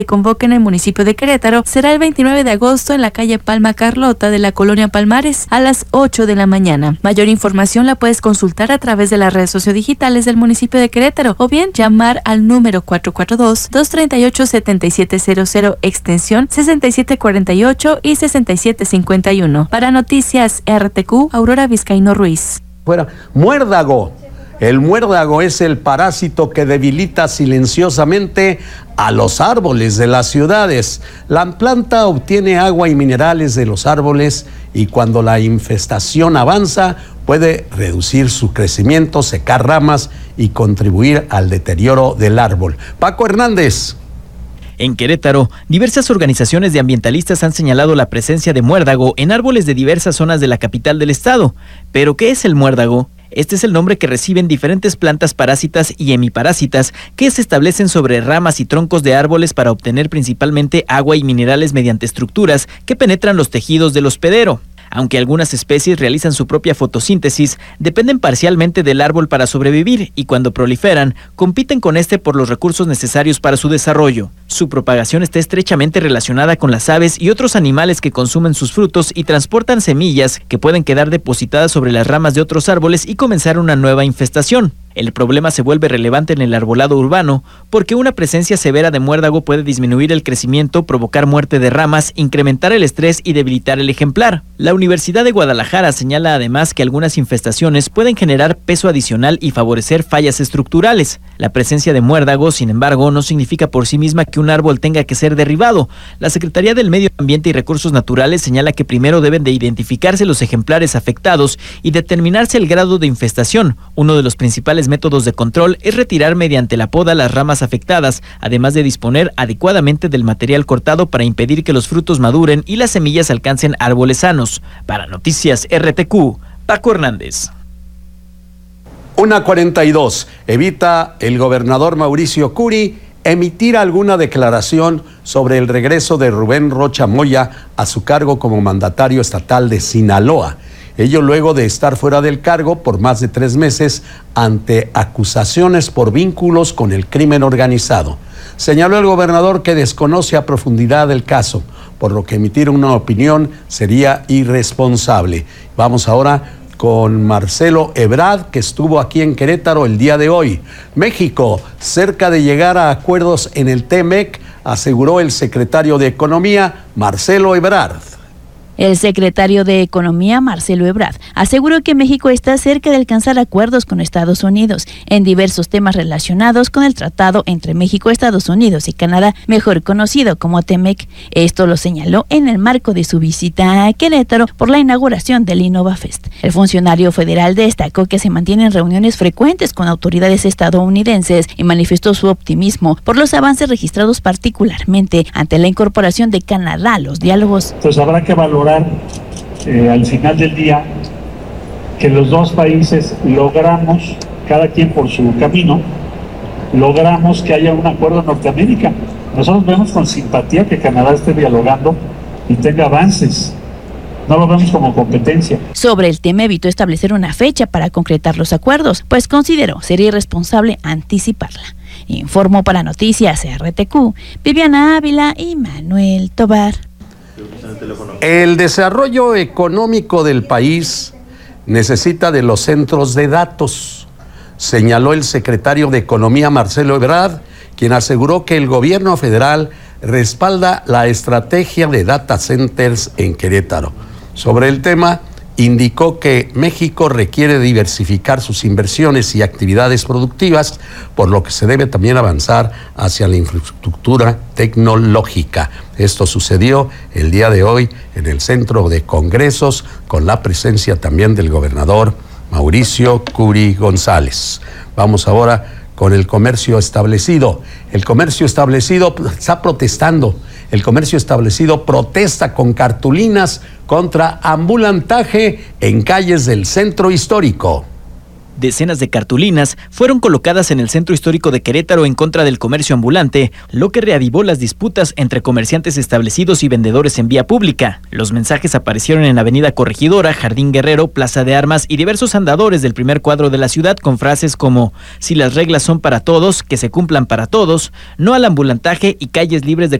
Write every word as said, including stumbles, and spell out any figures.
convoca en el municipio de Querétaro será el veintinueve de agosto en la calle Palma Carlota de la colonia Palmares a las ocho de la mañana. Mayor información la puedes consultar a través de las redes sociodigitales del municipio de Querétaro o bien llamar al número cuatro cuatro dos, dos tres ocho, siete siete cero cero extensión sesenta y siete cuarenta y ocho y sesenta y siete cincuenta y uno. Para Noticias R T Q, Aurora Vizcaíno Ruiz. Fuera. Muérdago. El muérdago es el parásito que debilita silenciosamente a los árboles de las ciudades. La planta obtiene agua y minerales de los árboles y cuando la infestación avanza puede reducir su crecimiento, secar ramas y contribuir al deterioro del árbol. Paco Hernández. En Querétaro, diversas organizaciones de ambientalistas han señalado la presencia de muérdago en árboles de diversas zonas de la capital del estado. ¿Pero qué es el muérdago? Este es el nombre que reciben diferentes plantas parásitas y hemiparásitas que se establecen sobre ramas y troncos de árboles para obtener principalmente agua y minerales mediante estructuras que penetran los tejidos del hospedero. Aunque algunas especies realizan su propia fotosíntesis, dependen parcialmente del árbol para sobrevivir y cuando proliferan, compiten con este por los recursos necesarios para su desarrollo. Su propagación está estrechamente relacionada con las aves y otros animales que consumen sus frutos y transportan semillas que pueden quedar depositadas sobre las ramas de otros árboles y comenzar una nueva infestación. El problema se vuelve relevante en el arbolado urbano porque una presencia severa de muérdago puede disminuir el crecimiento, provocar muerte de ramas, incrementar el estrés y debilitar el ejemplar. La Universidad de Guadalajara señala además que algunas infestaciones pueden generar peso adicional y favorecer fallas estructurales. La presencia de muérdago, sin embargo, no significa por sí misma que un árbol tenga que ser derribado. La Secretaría del Medio Ambiente y Recursos Naturales señala que primero deben de identificarse los ejemplares afectados y determinarse el grado de infestación. Uno de los principales métodos de control es retirar mediante la poda las ramas afectadas, además de disponer adecuadamente del material cortado para impedir que los frutos maduren y las semillas alcancen árboles sanos. Para Noticias R T Q, Paco Hernández. una cuarenta y dos. Evita el gobernador Mauricio Curi emitir alguna declaración sobre el regreso de Rubén Rocha Moya a su cargo como mandatario estatal de Sinaloa. Ello luego de estar fuera del cargo por más de tres meses ante acusaciones por vínculos con el crimen organizado. Señaló el gobernador que desconoce a profundidad el caso, por lo que emitir una opinión sería irresponsable. Vamos ahora con Marcelo Ebrard, que estuvo aquí en Querétaro el día de hoy. México, cerca de llegar a acuerdos en el T M E C, aseguró el secretario de Economía, Marcelo Ebrard. El secretario de Economía, Marcelo Ebrard, aseguró que México está cerca de alcanzar acuerdos con Estados Unidos en diversos temas relacionados con el tratado entre México, Estados Unidos y Canadá, mejor conocido como T M E C. Esto lo señaló en el marco de su visita a Querétaro por la inauguración del InnovaFest. El funcionario federal destacó que se mantienen reuniones frecuentes con autoridades estadounidenses y manifestó su optimismo por los avances registrados particularmente ante la incorporación de Canadá a los diálogos. Pues habrá que valorar Eh, al final del día que los dos países logramos, cada quien por su camino, logramos que haya un acuerdo en Norteamérica. Nosotros vemos con simpatía que Canadá esté dialogando y tenga avances. No lo vemos como competencia. Sobre el tema evitó establecer una fecha para concretar los acuerdos, pues consideró sería irresponsable anticiparla. Informó para Noticias R T Q, Viviana Ávila y Manuel Tobar. El desarrollo económico del país necesita de los centros de datos, señaló el secretario de Economía Marcelo Ebrard, quien aseguró que el gobierno federal respalda la estrategia de data centers en Querétaro. Sobre el tema, indicó que México requiere diversificar sus inversiones y actividades productivas, por lo que se debe también avanzar hacia la infraestructura tecnológica. Esto sucedió el día de hoy en el Centro de Congresos con la presencia también del gobernador Mauricio Curi González. Vamos ahora con el comercio establecido. El comercio establecido está protestando. El comercio establecido protesta con cartulinas contra ambulantaje en calles del centro histórico. Decenas de cartulinas fueron colocadas en el centro histórico de Querétaro en contra del comercio ambulante, lo que reavivó las disputas entre comerciantes establecidos y vendedores en vía pública. Los mensajes aparecieron en Avenida Corregidora, Jardín Guerrero, Plaza de Armas y diversos andadores del primer cuadro de la ciudad con frases como "si las reglas son para todos, que se cumplan para todos", "no al ambulantaje" y "calles libres de